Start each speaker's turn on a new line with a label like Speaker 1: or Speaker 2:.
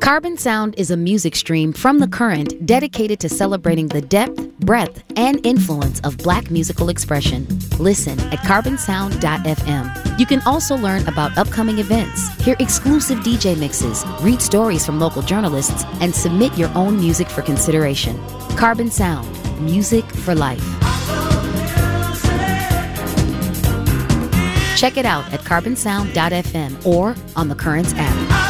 Speaker 1: Carbon Sound is a music stream from The Current dedicated to celebrating the depth, breadth, and influence of Black musical expression. Listen at carbonsound.fm. You can also learn about upcoming events, hear exclusive DJ mixes, read stories from local journalists, and submit your own music for consideration. Carbon Sound, music for life. Check it out at carbonsound.fm or on the Currents app.